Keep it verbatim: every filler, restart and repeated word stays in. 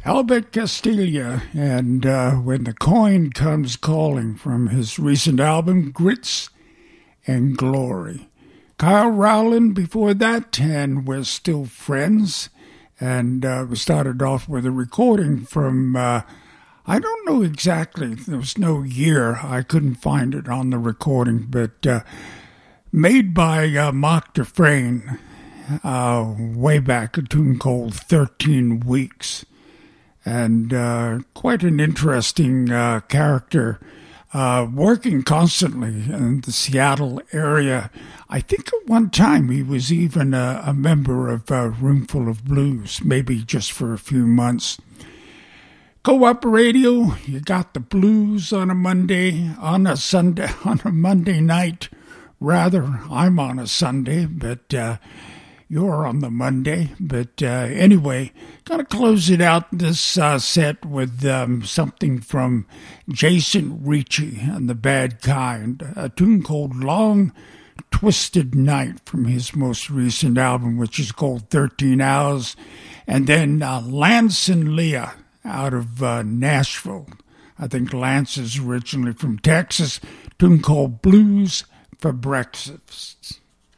Albert Castiglia, and uh, When the Coin Comes Calling from his recent album, Grits and Glory. Kyle Rowland before that, and We're Still Friends. And uh, we started off with a recording from, uh, I don't know exactly, there was no year, I couldn't find it on the recording, but uh, made by uh, Mark Dufresne uh, way back, a tune called thirteen weeks. And uh, quite an interesting uh, character, uh, working constantly in the Seattle area. I think at one time he was even a, a member of a Roomful of Blues, maybe just for a few months. Co-op Radio, you got the blues on a Monday, on a Sunday, on a Monday night. Rather, I'm on a Sunday, but uh, you're on the Monday. But uh, anyway, going to close it out this uh, set with um, something from Jason Ricci and the Bad Kind, a tune called Long Twisted Night from his most recent album, which is called thirteen hours. And then uh, Lance and Leah out of uh, Nashville. I think Lance is originally from Texas, a tune called Blues for Breakfast.